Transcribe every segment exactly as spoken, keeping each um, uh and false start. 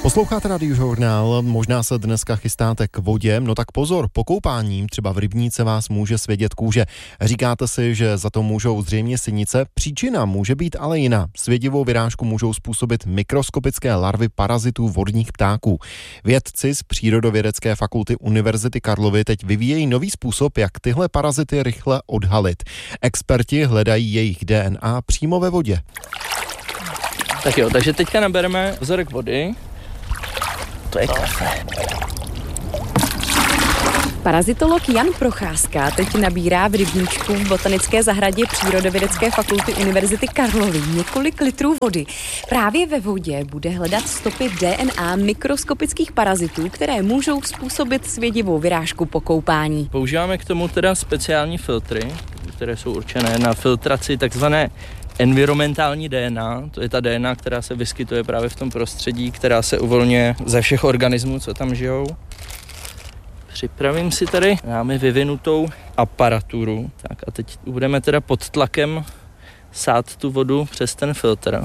Posloucháte Radiožurnál, možná se dneska chystáte k vodě, no tak pozor, po koupáním třeba v rybníce vás může svědět kůže. Říkáte si, že za to můžou zřejmě sinice, příčina může být ale jiná. Svědivou vyrážku můžou způsobit mikroskopické larvy parazitů vodních ptáků. Vědci z Přírodovědecké fakulty Univerzity Karlovy teď vyvíjejí nový způsob, jak tyhle parazity rychle odhalit. Experti hledají jejich D N A přímo ve vodě. Tak jo, takže teďka nabereme vzorek vody. To je kafe. Parazitolog Jan Procházka teď nabírá v rybníčku v botanické zahradě Přírodovědecké fakulty Univerzity Karlovy několik litrů vody. Právě ve vodě bude hledat stopy D N A mikroskopických parazitů, které můžou způsobit svědivou vyrážku po koupání. Používáme k tomu teda speciální filtry, které jsou určené na filtraci takzvané environmentální D N A, to je ta D N A, která se vyskytuje právě v tom prostředí, která se uvolňuje ze všech organismů, co tam žijou. Připravím si tady, máme vyvinutou aparaturu, tak a teď budeme teda pod tlakem sát tu vodu přes ten filtr.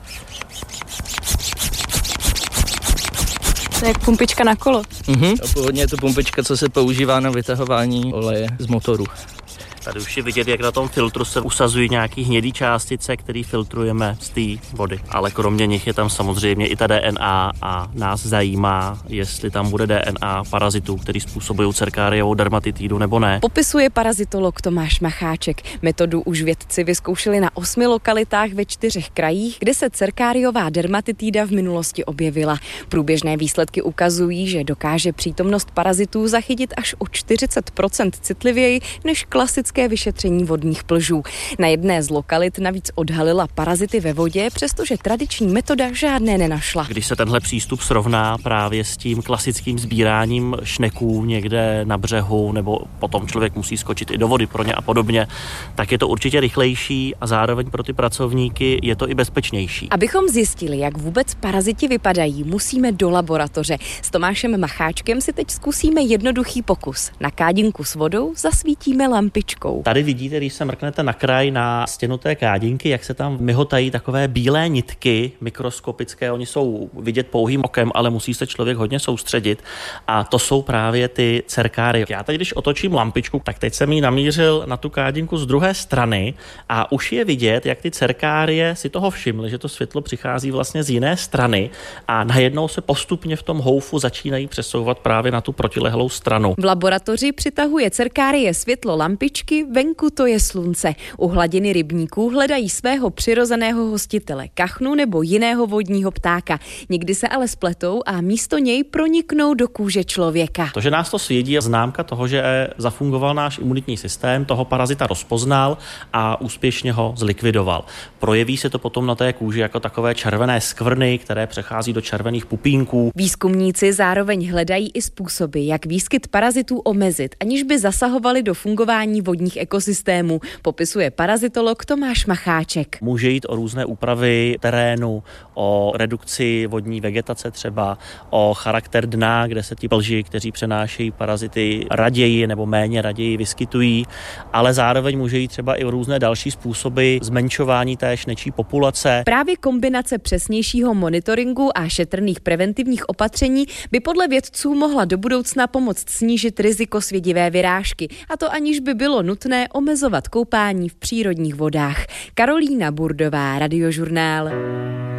To je jak pumpička na kolo. Mhm. A původně je to pumpička, co se používá na vytahování oleje z motoru. Tady už je vidět, jak na tom filtru se usazují nějaký hnědý částice, které filtrujeme z té vody. Ale kromě nich je tam samozřejmě i ta D N A a nás zajímá, jestli tam bude D N A parazitů, který způsobují cerkáriovou dermatitidu nebo ne. Popisuje parazitolog Tomáš Macháček. Metodu už vědci vyzkoušeli na osmi lokalitách ve čtyřech krajích, kde se cerkáriová dermatitida v minulosti objevila. Průběžné výsledky ukazují, že dokáže přítomnost parazitů zachytit až o čtyřicet procent citlivěji než klasické vyšetření vodních plžů. Na jedné z lokalit navíc odhalila parazity ve vodě, přestože tradiční metoda žádné nenašla. Když se tenhle přístup srovná právě s tím klasickým sbíráním šneků někde na břehu, nebo potom člověk musí skočit i do vody pro ně a podobně, tak je to určitě rychlejší a zároveň pro ty pracovníky je to i bezpečnější. Abychom zjistili, jak vůbec paraziti vypadají, musíme do laboratoře. S Tomášem Macháčkem si teď zkusíme jednoduchý pokus. Na kádinku s vodou zasvítíme lampičkou. Tady vidíte, když se mrknete na kraj na stěnu té kádinky, jak se tam myhotají takové bílé nitky mikroskopické. Oni jsou vidět pouhým okem, ale musí se člověk hodně soustředit. A to jsou právě ty cerkárie. Já teď, když otočím lampičku, tak teď jsem ji namířil na tu kádinku z druhé strany a už je vidět, jak ty cerkárie si toho všimly, že to světlo přichází vlastně z jiné strany a najednou se postupně v tom houfu začínají přesouvat právě na tu protilehlou stranu. V laboratoři přitahuje cerkárie světlo lampičky, venku to je slunce. U hladiny rybníků hledají svého přirozeného hostitele, kachnu nebo jiného vodního ptáka. Někdy se ale spletou a místo něj proniknou do kůže člověka. To, že nás to svědí, je známka toho, že zafungoval náš imunitní systém, toho parazita rozpoznal a úspěšně ho zlikvidoval. Projeví se to potom na té kůži jako takové červené skvrny, které přechází do červených pupínků. Výzkumníci zároveň hledají i způsoby, jak výskyt parazitů omezit, aniž by zasahovali do fungování vodních ekosystémů, popisuje parazitolog Tomáš Macháček. Může jít o různé úpravy terénu, o redukci vodní vegetace třeba, o charakter dna, kde se ti plži, kteří přenášejí parazity, raději nebo méně raději vyskytují, ale zároveň může jít třeba i o různé další způsoby zmenšování té šnečí populace. Právě kombinace přesnějšího monitoringu a šetrných preventivních opatření by podle vědců mohla do budoucna pomoct snížit riziko svědivé vyrážky, a to aniž by bylo nutné omezovat koupání v přírodních vodách. Karolína Burdová, Radiožurnál.